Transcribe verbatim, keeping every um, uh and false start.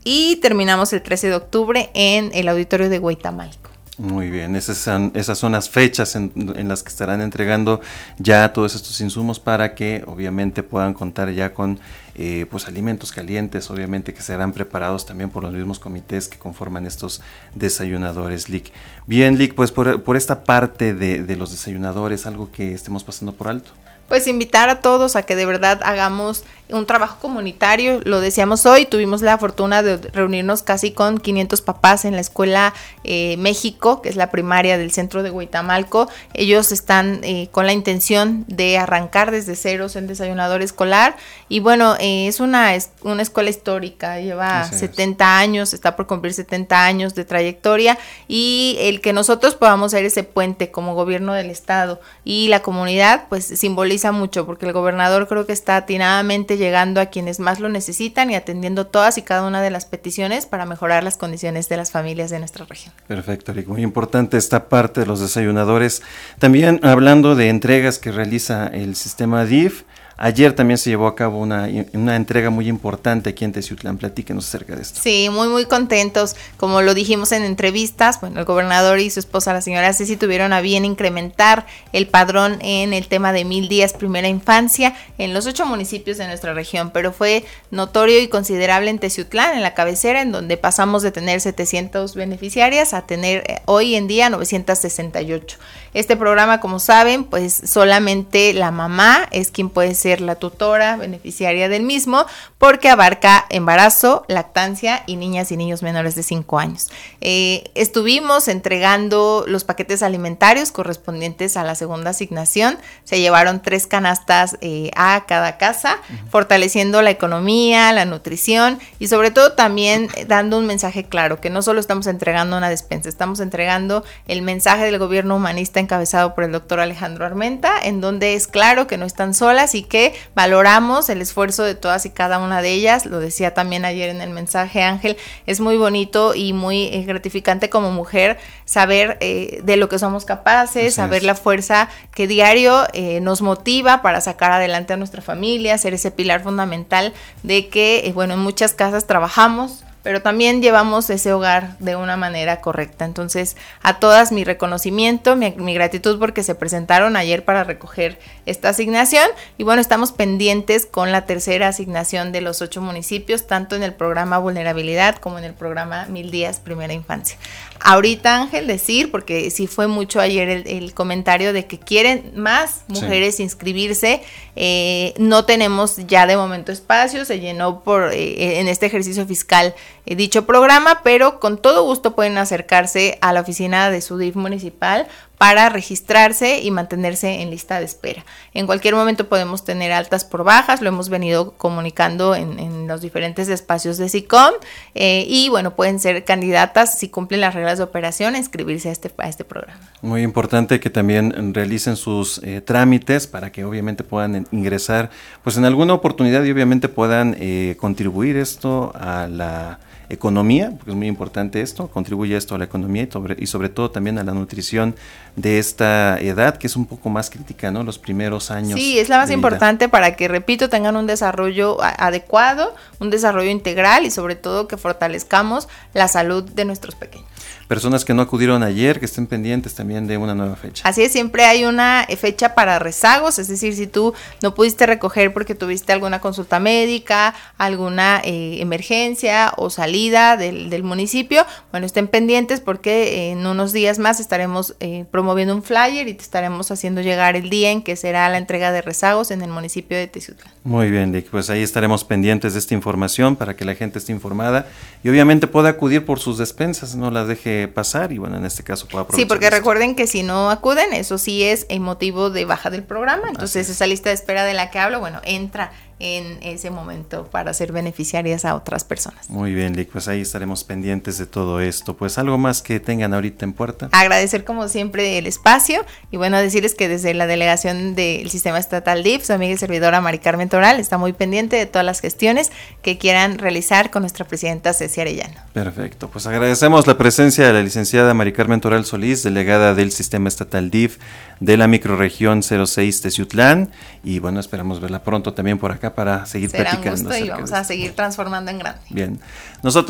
y terminamos el trece de octubre en el auditorio de Hueytamalco. Muy bien, esas son, esas son las fechas en, en las que estarán entregando ya todos estos insumos para que obviamente puedan contar ya con eh, pues alimentos calientes, obviamente que serán preparados también por los mismos comités que conforman estos desayunadores, Lic. Bien, Lic, pues por, por esta parte de, de los desayunadores, algo que estemos pasando por alto. Pues invitar a todos a que de verdad hagamos un trabajo comunitario. Lo decíamos hoy, tuvimos la fortuna de reunirnos casi con quinientos papás en la escuela eh, México, que es la primaria del centro de Hueytamalco. Ellos están eh, con la intención de arrancar desde ceros el desayunador escolar y bueno, eh, es una, es una escuela histórica, lleva setenta años, está por cumplir setenta años de trayectoria y el que nosotros podamos ser ese puente como gobierno del estado y la comunidad pues simboliza mucho porque el gobernador creo que está atinadamente llegando a quienes más lo necesitan y atendiendo todas y cada una de las peticiones para mejorar las condiciones de las familias de nuestra región. Perfecto, Rick. Muy importante esta parte de los desayunadores. También hablando de entregas que realiza el sistema D I F, ayer también se llevó a cabo una, una entrega muy importante aquí en Teciutlán. Platíquenos acerca de esto. Sí, muy muy contentos. Como lo dijimos en entrevistas, bueno, el gobernador y su esposa, la señora Ceci, tuvieron a bien incrementar el padrón en el tema de mil días primera infancia en los ocho municipios de nuestra región, pero fue notorio y considerable en Teciutlán, en la cabecera, en donde pasamos de tener setecientas beneficiarias a tener eh, hoy en día novecientas sesenta y ocho. Este programa, como saben, pues solamente la mamá es quien puede ser la tutora beneficiaria del mismo porque abarca embarazo, lactancia y niñas y niños menores de cinco años. Eh, estuvimos entregando los paquetes alimentarios correspondientes a la segunda asignación. Se llevaron tres canastas eh, a cada casa, uh-huh. fortaleciendo la economía, la nutrición y sobre todo también dando un mensaje claro, que no solo estamos entregando una despensa, estamos entregando el mensaje del gobierno humanista encabezado por el doctor Alejandro Armenta, en donde es claro que no están solas y que valoramos el esfuerzo de todas y cada una de ellas. Lo decía también ayer en el mensaje Ángel, es muy bonito y muy eh, gratificante como mujer saber eh, de lo que somos capaces, Así saber es. la fuerza que diario eh, nos motiva para sacar adelante a nuestra familia, ser ese pilar fundamental de que, eh, bueno, en muchas casas trabajamos, pero también llevamos ese hogar de una manera correcta. Entonces, a todas mi reconocimiento, mi, mi gratitud porque se presentaron ayer para recoger esta asignación y bueno, estamos pendientes con la tercera asignación de los ocho municipios, tanto en el programa Vulnerabilidad como en el programa Mil Días Primera Infancia. Ahorita, Ángel, decir, porque sí fue mucho ayer el, el comentario de que quieren más mujeres sí. inscribirse, eh, no tenemos ya de momento espacio, se llenó por eh, en este ejercicio fiscal eh, dicho programa, pero con todo gusto pueden acercarse a la oficina de su D I F municipal para registrarse y mantenerse en lista de espera. En cualquier momento podemos tener altas por bajas, lo hemos venido comunicando en, en los diferentes espacios de SICOM eh, y bueno, pueden ser candidatas si cumplen las reglas de operación a inscribirse a este, a este programa. Muy importante que también realicen sus eh, trámites para que obviamente puedan ingresar pues en alguna oportunidad y obviamente puedan eh, contribuir esto a la economía, porque es muy importante esto, contribuye esto a la economía y sobre, y sobre todo también a la nutrición de esta edad, que es un poco más crítica, ¿no? Los primeros años. Sí, es la más importante para que, repito, tengan un desarrollo a- adecuado, un desarrollo integral y sobre todo que fortalezcamos la salud de nuestros pequeños. Personas que no acudieron ayer, que estén pendientes también de una nueva fecha. Así es, siempre hay una fecha para rezagos, es decir, si tú no pudiste recoger porque tuviste alguna consulta médica, alguna eh, emergencia o salida del, del municipio, bueno, estén pendientes porque en unos días más estaremos eh, promoviendo un flyer y te estaremos haciendo llegar el día en que será la entrega de rezagos en el municipio de Teciutlán. Muy bien, Lic, pues ahí estaremos pendientes de esta información para que la gente esté informada y obviamente pueda acudir por sus despensas, no las deje pasar y bueno, en este caso pueda aprovechar. Sí, porque esto. recuerden que si no acuden, eso sí es el motivo de baja del programa, entonces esa lista de espera de la que hablo, bueno, entra en ese momento para ser beneficiarias a otras personas. Muy bien, Lic, pues ahí estaremos pendientes de todo esto. Pues algo más que tengan ahorita en puerta. Agradecer como siempre el espacio y bueno, decirles que desde la delegación del Sistema Estatal D I F, su amiga y servidora Mari Carmen Toral está muy pendiente de todas las gestiones que quieran realizar con nuestra presidenta Ceci Arellano. Perfecto, pues agradecemos la presencia de la licenciada Mari Carmen Toral Solís, delegada del Sistema Estatal D I F de la microrregión cero seis Teciutlán y bueno, esperamos verla pronto también por acá para seguir Será platicando. Un gusto y vamos a seguir transformando en grande. Bien, nosotros